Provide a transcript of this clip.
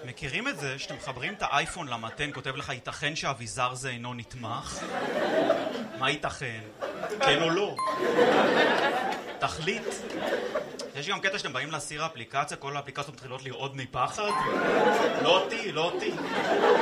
מכירים את זה שאתם מחברים את האייפון למתן, כותב לך ייתכן שהאביזר זה אינו נתמך? מה ייתכן? כן או לא? תחליט. יש גם קטע שאתם באים להסיר האפליקציה, כל האפליקציות מתחילות לרעוד מפחד? לא אותי, לא אותי.